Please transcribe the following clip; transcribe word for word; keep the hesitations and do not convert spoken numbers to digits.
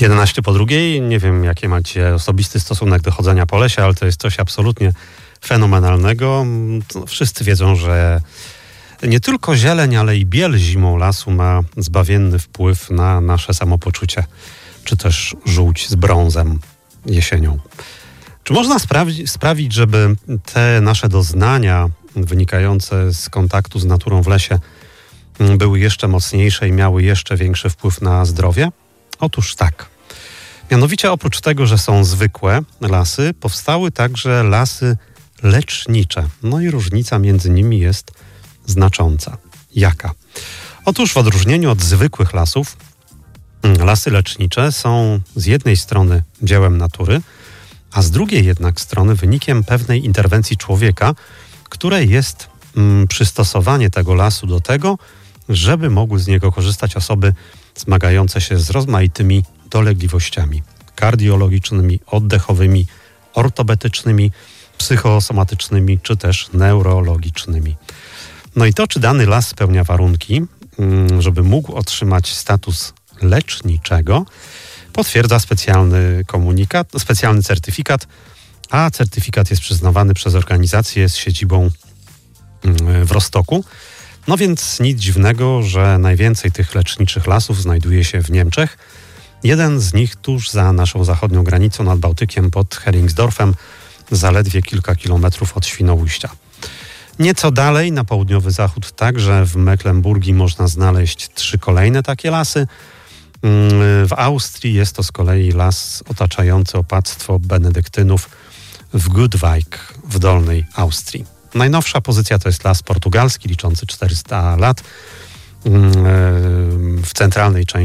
jedenaście po drugiej. Nie wiem, jaki macie osobisty stosunek do chodzenia po lesie, ale to jest coś absolutnie fenomenalnego. To wszyscy wiedzą, że nie tylko zieleń, ale i biel zimą lasu ma zbawienny wpływ na nasze samopoczucie, czy też żółć z brązem jesienią. Czy można sprawi- sprawić, żeby te nasze doznania wynikające z kontaktu z naturą w lesie były jeszcze mocniejsze i miały jeszcze większy wpływ na zdrowie? Otóż tak. Mianowicie oprócz tego, że są zwykłe lasy, powstały także lasy lecznicze. No i różnica między nimi jest znacząca. Jaka? Otóż w odróżnieniu od zwykłych lasów, lasy lecznicze są z jednej strony dziełem natury, a z drugiej jednak strony wynikiem pewnej interwencji człowieka, której jest mm, przystosowanie tego lasu do tego, żeby mogły z niego korzystać osoby zmagające się z rozmaitymi dolegliwościami kardiologicznymi, oddechowymi, ortopedycznymi, psychosomatycznymi czy też neurologicznymi. No i to, czy dany las spełnia warunki, żeby mógł otrzymać status leczniczego, potwierdza specjalny komunikat, specjalny certyfikat, a certyfikat jest przyznawany przez organizację z siedzibą w Rostoku. No więc nic dziwnego, że najwięcej tych leczniczych lasów znajduje się w Niemczech. Jeden z nich tuż za naszą zachodnią granicą nad Bałtykiem pod Heringsdorfem, zaledwie kilka kilometrów od Świnoujścia. Nieco dalej, na południowy zachód, także w Mecklenburgii można znaleźć trzy kolejne takie lasy. W Austrii jest to z kolei las otaczający opactwo benedyktynów w Goodwijk w Dolnej Austrii. Najnowsza pozycja to jest las portugalski, liczący czterysta lat w centralnej części